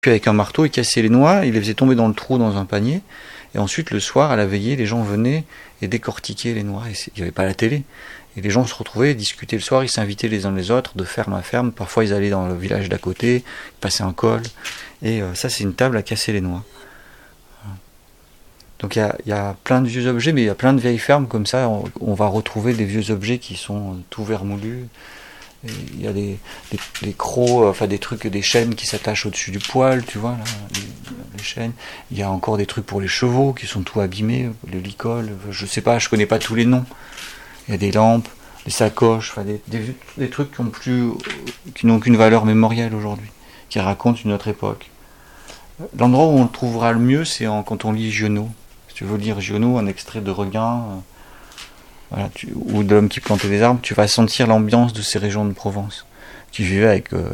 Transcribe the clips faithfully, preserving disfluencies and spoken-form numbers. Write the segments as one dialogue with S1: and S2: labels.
S1: Puis avec un marteau, il cassait les noix, il les faisait tomber dans le trou dans un panier. Et ensuite, le soir, à la veillée, les gens venaient et décortiquaient les noix. Et il n'y avait pas la télé. Et les gens se retrouvaient, discutaient le soir, ils s'invitaient les uns les autres, de ferme à ferme. Parfois, ils allaient dans le village d'à côté, ils passaient un col. Et euh, ça, c'est une table à casser les noix. Donc il y a, y a plein de vieux objets, mais il y a plein de vieilles fermes comme ça. On, on va retrouver des vieux objets qui sont tout vermoulus. Il y a des, des, des crocs, enfin des trucs, des chaînes qui s'attachent au-dessus du poil, tu vois, là, les, les chaînes. Il y a encore des trucs pour les chevaux qui sont tout abîmés, le licol, je sais pas, je connais pas tous les noms. Il y a des lampes, des sacoches, enfin des, des, des trucs qui n'ont plus, qui n'ont qu'une valeur mémorielle aujourd'hui, qui racontent une autre époque. L'endroit où on le trouvera le mieux, c'est en, quand on lit Giono. Si tu veux lire Giono, un extrait de Regain, euh, voilà, tu, ou de L'homme qui plantait des arbres, tu vas sentir l'ambiance de ces régions de Provence, qui vivaient avec euh,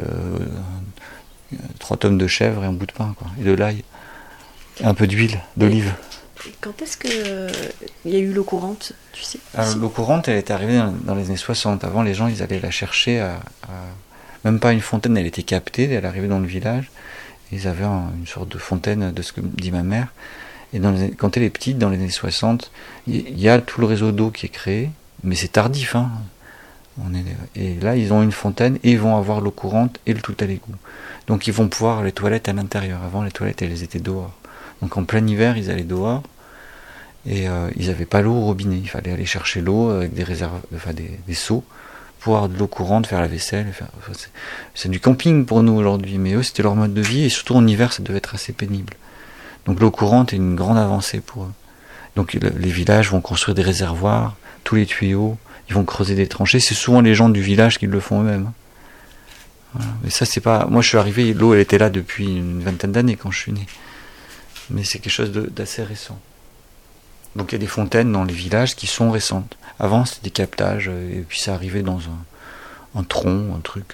S1: trois tonnes de chèvre et un bout de pain, quoi, et de l'ail, et un peu d'huile, d'olive.
S2: Et quand est-ce qu'il euh, y a eu l'eau courante, tu sais?
S1: Alors, l'eau courante, elle est arrivée dans, dans les années soixante. Avant, les gens, ils allaient la chercher à, à... Même pas une fontaine, elle était captée, elle arrivait dans le village. Ils avaient un, une sorte de fontaine, de ce que dit ma mère. Et dans les, quand elle est petite, dans les années soixante, il y a tout le réseau d'eau qui est créé, mais c'est tardif. Hein. On est, et là, ils ont une fontaine et ils vont avoir l'eau courante et le tout à l'égout. Donc ils vont pouvoir les toilettes à l'intérieur. Avant, les toilettes, elles étaient dehors. Donc en plein hiver, ils allaient dehors et euh, ils n'avaient pas l'eau au robinet. Il fallait aller chercher l'eau avec des réserves, enfin des, des seaux pour avoir de l'eau courante, faire la vaisselle. Faire, enfin, c'est, c'est du camping pour nous aujourd'hui, mais eux, c'était leur mode de vie et surtout en hiver, ça devait être assez pénible. Donc l'eau courante est une grande avancée pour eux. Donc le, les villages vont construire des réservoirs, tous les tuyaux, ils vont creuser des tranchées. C'est souvent les gens du village qui le font eux-mêmes. Voilà. Mais ça, c'est pas. Moi, je suis arrivé, l'eau, elle était là depuis une vingtaine d'années quand je suis né. Mais c'est quelque chose de, d'assez récent. Donc il y a des fontaines dans les villages qui sont récentes. Avant, c'était des captages, et puis ça arrivait dans un, un tronc, un truc.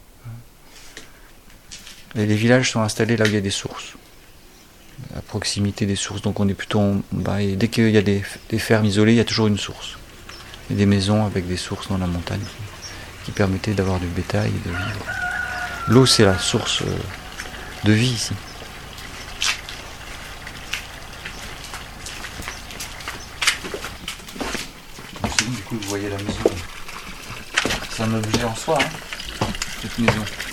S1: Et les villages sont installés là où il y a des sources, à proximité des sources. Donc on est plutôt en bas. Et dès qu'il y a des, des fermes isolées, il y a toujours une source. Et des maisons avec des sources dans la montagne qui permettaient d'avoir du bétail et de vivre. L'eau, c'est la source de vie ici. Du coup, vous voyez la maison. C'est un objet en soi, hein, cette maison.